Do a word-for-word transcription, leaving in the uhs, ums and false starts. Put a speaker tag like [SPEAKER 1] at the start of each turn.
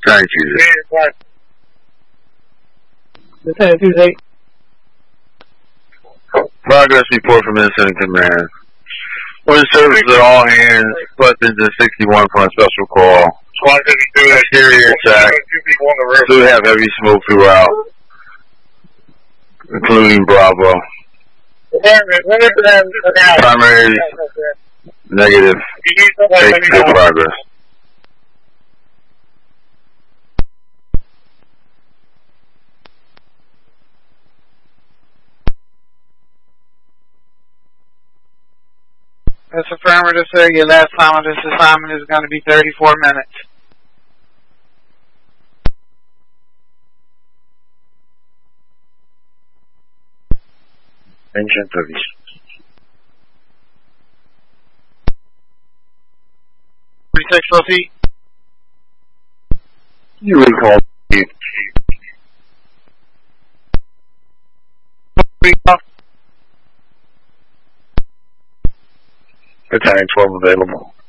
[SPEAKER 1] Thank you.
[SPEAKER 2] Lieutenant Tuesday.
[SPEAKER 1] Progress report from Incident Command. Wind services at all hands. Plus engine sixty-one for a special call. Exterior attack. Still have heavy smoke throughout, including Bravo. Primary negative. Take good progress.
[SPEAKER 2] That's affirmative, sir. Your last time on this assignment is going to be thirty-four minutes.
[SPEAKER 1] Engine thirty.
[SPEAKER 2] thirty-six, proceed.
[SPEAKER 1] You recall. Battalion twelve available.